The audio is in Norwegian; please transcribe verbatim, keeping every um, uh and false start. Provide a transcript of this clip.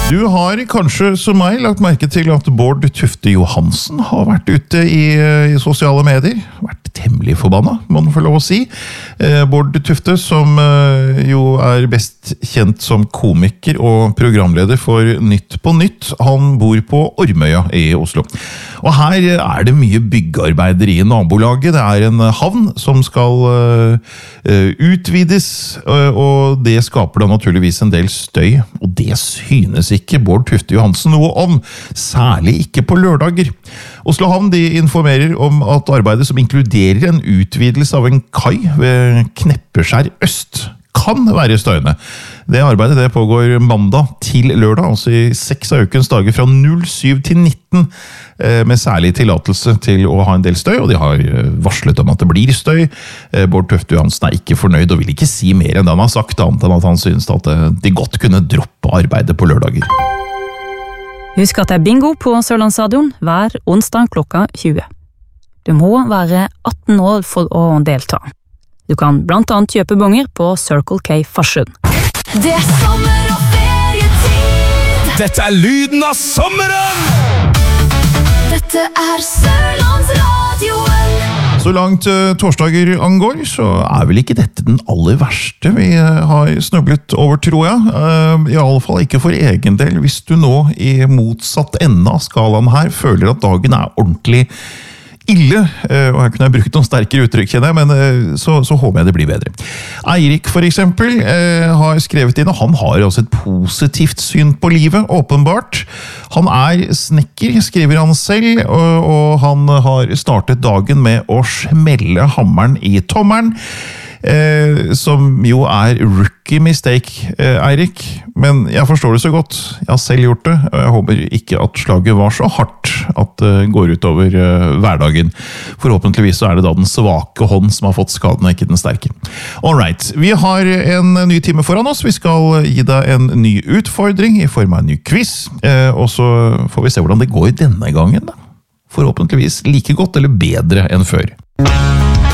Du har kanskje som meg lagt merke til at Bård Tufte Johansen har vært ute i, i sosiale medier. Vært temmelig forbanna, må man få lov å si. Eh, Bård Tufte, som eh, jo er best kjent som komiker og programleder for Nytt på Nytt, han bor på Ormøya i Oslo. Og her er det mye byggearbeider i nabolaget. Det er en havn som skal eh, utvides, og det skaper da naturligvis en del støy, og det synes ikke Bård Tufte Johansen noe om, særlig ikke på lørdager. Oslo Havn de informerer om at arbeidet som inkluderer en utvidelse av en kai ved Kneppeskjær Øst kan være støyende. Det arbeidet det pågår mandag til lørdag, altså i seks av ukens dager fra null syv til nitten, med særlig tillatelse til å ha en del støy, og de har varslet om at det blir støy. Bård Tufte Johansen er ikke fornøyd og vil ikke si mer enn det han har sagt, annet enn at han synes at de godt kunne droppe arbeidet på lørdager. Husk at det er bingo på Sørlandsstadion hver onsdag klokka tjue. Du må være atten år for å delta. Du kan blant annet kjøpe bonger på Circle K Farsund. Det er sommer og ferietid. Dette er lyden av sommeren! Dette er Sørlandsradioen. Så langt uh, torsdager angår, så er vel ikke dette den aller verste vi uh, har snøblet over, tror jeg. Uh, I alle fall ikke for egen del. Hvis du nå i motsatt ende av skalaen her føler at dagen er ordentlig ille, og her kunne jeg brukt noen sterkere uttrykk, kjenner jeg, men så, så håper jeg det blir bedre. Eirik, for eksempel, har skrevet inn, og han har også et positivt syn på livet, åpenbart. Han er snekker, skriver han selv, og, og han har startet dagen med å smelle hammeren i tommeren, Eh, som jo er rookie mistake, eh, Eirik, men jeg forstår det så godt. Jeg har selv gjort det, og jeg håper ikke at slaget var så hardt at det uh, går ut over uh, hverdagen. Forhåpentligvis så er det da den svake hånd som har fått skaden, ikke den sterke. Alright, vi har en ny time foran oss. Vi skal gi deg en ny utfordring i form av en ny quiz, eh, og så får vi se hvordan det går denne gangen. Da. Forhåpentligvis like godt eller bedre enn før.